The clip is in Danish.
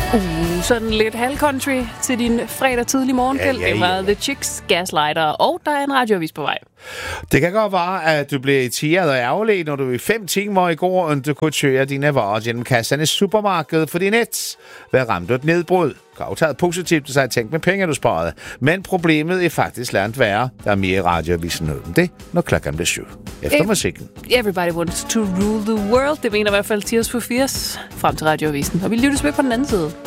Sådan lidt halvcountry til din fredag tidlig morgenkæld. Det var The Chicks, Gaslighter, og der er en radioavis på vej. Det kan godt være, at du bliver irriteret og ærgerlig, når du i 5 timer i går ikke kunne køre dine varer gennem kasserne i supermarkedet, fordi net var ramt et nedbrud. Aftaget positivt, så har jeg tænkt med penge, du sparede. Men problemet er faktisk langt værre. Der er mere radioavisen om det, når klokken bliver 7. Efter musikken. Everybody wants to rule the world. Det mener i hvert fald Tears for Fears frem til radioavisen. Og vi lyttes med på den anden side.